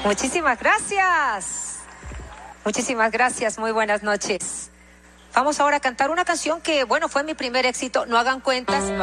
Muchísimas gracias. Muchísimas gracias. Muy buenas noches. Vamos ahora a cantar una canción que, bueno, fue mi primer éxito. No hagan cuentas.